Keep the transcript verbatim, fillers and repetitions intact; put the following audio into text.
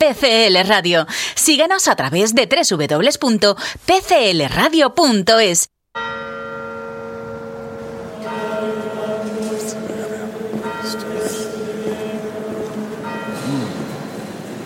P C L Radio. Síguenos a través de doble u doble u doble u punto p c l radio punto es